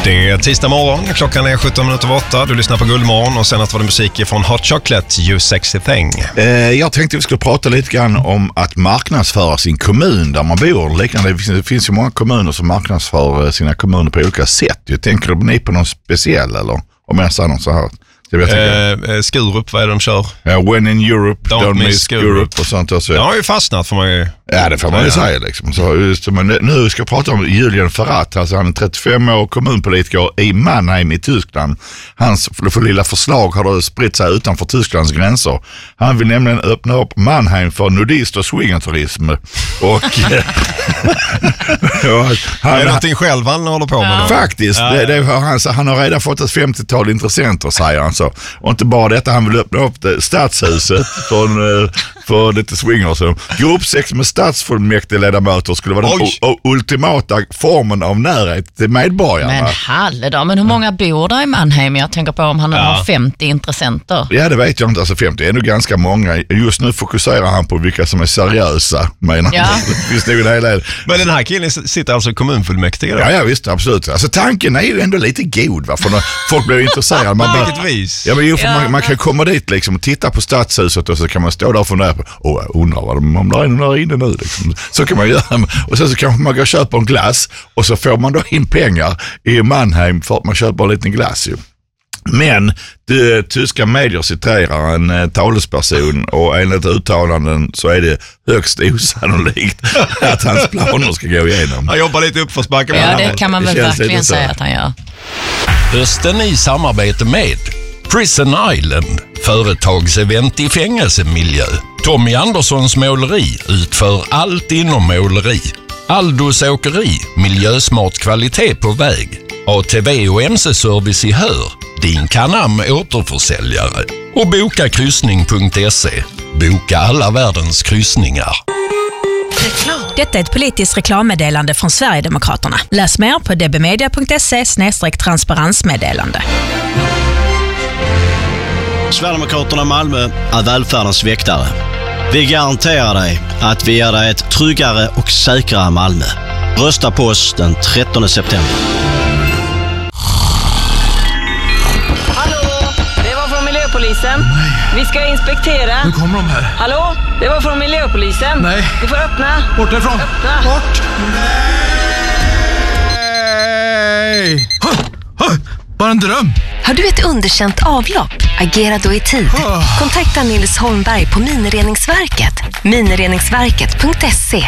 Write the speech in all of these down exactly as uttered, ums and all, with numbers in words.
Det är tisdag morgon, klockan är sjutton minuter över åtta. Du lyssnar på Guldmorgon och sen att var det musik från Hot Chocolate, You Sexy Thing. Eh, jag tänkte vi skulle prata lite grann om att marknadsföra sin kommun där man bor. Liknande, det, finns, det finns ju många kommuner som marknadsför sina kommuner på olika sätt. Jag tänker ni på någon speciell eller om jag säger något så här? Eh, Skurup, vad är det de kör? Ja, when in Europe, don't, don't miss Skurup. Skurup och sånt. Och så. Det har ju fastnat för mig. Ja, det får man ju säga liksom. Så, just, men nu ska jag prata om Julian Ferrat, alltså han är trettiofem år kommunpolitiker i Mannheim i Tyskland. Hans för lilla förslag har då spritt sig utanför Tysklands gränser. Han vill nämligen öppna upp Mannheim för nudist och swingerturism. Och ja, han, är det någonting själv han håller på med? Ja. Faktiskt, ja. det, det har han, han har redan fått ett femtiotal intressenter, säger han så. Och inte bara detta, han vill öppna upp det, stadshuset för, för lite swingers. Gruppsex med stadsfullmäktigeledamöter skulle vara den o- ultimata formen av närhet till medborgarna. Men halledag, men hur många bor där i Mannheim? Jag tänker på om han ja. har femtio intressenter. Ja, det vet jag inte. Alltså femtio är nog ganska många. Just nu fokuserar han på vilka som är seriösa, menar ja. Visst är det hela. Men den här killen sitter alltså i kommunfullmäktige då? Ja, ja, visst, absolut. Alltså tanken är ju ändå lite god, va? För när folk blir intresserade. Man bara, vilket vis? Ja, men jo, för ja. man, man kan komma dit liksom och titta på stadshuset och så kan man stå där och fundera på, åh, jag undrar vad de, om det är någon där inne nu liksom. Så kan man göra. Och sen så kanske man gå och köpa en glass och så får man då in pengar i Mannheim för att man köper en liten glass ju. Men det, tyska medier citerar en eh, talesperson och enligt uttalanden så är det högst osannolikt att hans planer ska gå igenom. Han jobbar lite uppförsbacke. Ja, det kan man väl verkligen säga att han gör. Hösten i samarbete med Prison Island, företagsevent i fängelsemiljö. Tommy Anderssons måleri utför allt inom måleri. Aldos åkeri, miljösmart kvalitet på väg. A T V och M C-service i Hör, din Canam återförsäljare. Och boka kryssning punkt se. Boka alla världens kryssningar. Detta är ett politiskt reklammeddelande från Sverigedemokraterna. Läs mer på dbmedia punkt se snedstreck transparensmeddelande. Sverigedemokraterna Malmö är välfärdens väktare. Vi garanterar dig att vi ger dig ett tryggare och säkrare Malmö. Rösta på oss den trettonde september. Hallå, det var från miljöpolisen. Nej. Vi ska inspektera. Nu kommer de här. Hallå, det var från miljöpolisen. Nej. Du får öppna. Bort därifrån. Öppna. Bort. Nej. Bara en dröm. Har du ett underkänt avlopp? Agera då i tid. Kontakta Nils Holmberg på Minireningsverket. minireningsverket punkt se.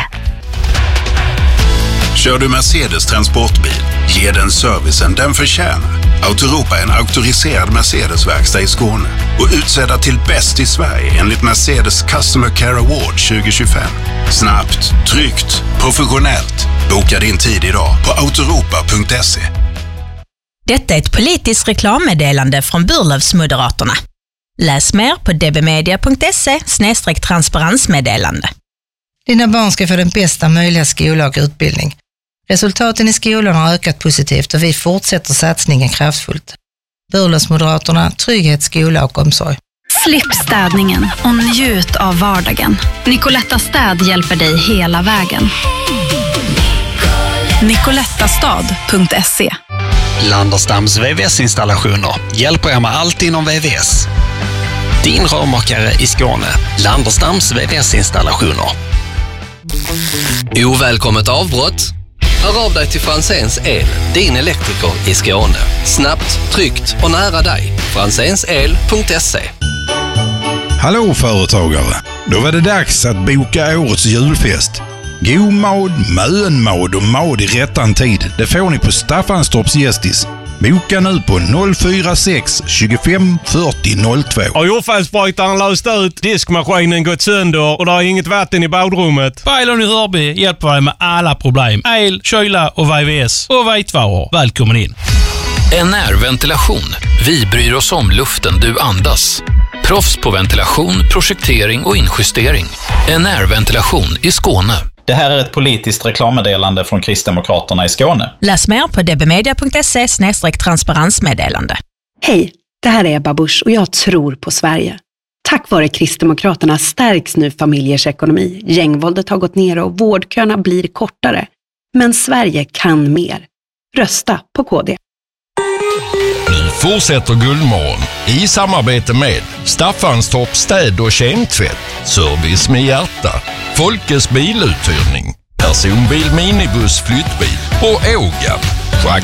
Kör du Mercedes transportbil? Ge den servicen den förtjänar. Autoropa är en auktoriserad Mercedes-verkstad i Skåne och utsedda till bäst i Sverige enligt Mercedes Customer Care Award tjugo tjugofem. Snabbt, tryggt, professionellt. Boka din tid idag på autoropa punkt se. Detta är ett politiskt reklammeddelande från Burlövsmoderaterna. Läs mer på dbmedia punkt se snedstreck transparensmeddelande. Dina barn ska få den bästa möjliga skola och utbildning. Resultaten i skolan har ökat positivt och vi fortsätter satsningen kraftfullt. Burlövsmoderaterna, trygghet, skola och omsorg. Slipp städningen och njut av vardagen. Nicoletta Städ hjälper dig hela vägen. nicolettastad punkt se. Landerstams V V S-installationer hjälper er med allt inom V V S. Din rörmakare i Skåne. Landerstams V V S-installationer. Ovälkommet avbrott? Hör av dig till Franzéns El, din elektriker i Skåne. Snabbt, tryggt och nära dig. franzénsel punkt se. Hallå företagare! Då var det dags att boka årets julfest. God mad, mönmad och mad i rättan tid. Det får ni på Staffanstorps Gästis. Boka nu på noll fyra sex tjugofem fyrtio noll två. Har jordfallsbrytaren löst ut, diskmaskinen gått sönder och det är inget vatten i badrummet? Bailon i Hörby hjälper dig med alla problem. El, kyla och V V S och vitvaror. Välkommen in. N R Ventilation. Vi bryr oss om luften du andas. Proffs på ventilation, projektering och injustering. N R Ventilation i Skåne. Det här är ett politiskt reklammeddelande från Kristdemokraterna i Skåne. Läs mer på dbmedia punkt se snedstreck transparensmeddelande. Hej, det här är Ebba Busch och jag tror på Sverige. Tack vare Kristdemokraterna stärks nu familjers ekonomi. Gängvåldet har gått ner och vårdköerna blir kortare. Men Sverige kan mer. Rösta på K D. fortsätter Guldmorgon i samarbete med Staffanstorp städ- och kemtvätt, Service med hjärta, Folkes biluthyrning, Personbil, minibuss, flyttbil och Ågab, Schack